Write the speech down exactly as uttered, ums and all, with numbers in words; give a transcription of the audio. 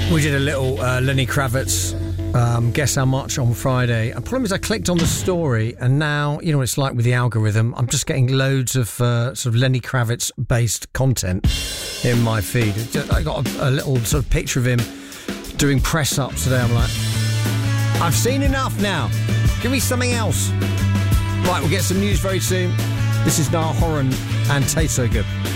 We did a little uh, Lenny Kravitz, um, Guess How Much on Friday. The problem is I clicked on the story and now, you know what it's like with the algorithm, I'm just getting loads of uh, sort of Lenny Kravitz-based content in my feed. I got a, a little sort of picture of him doing press-ups today. I'm like, I've seen enough now. Give me something else. Right, we'll get some news very soon. This is Niall Horan and Taste So Good.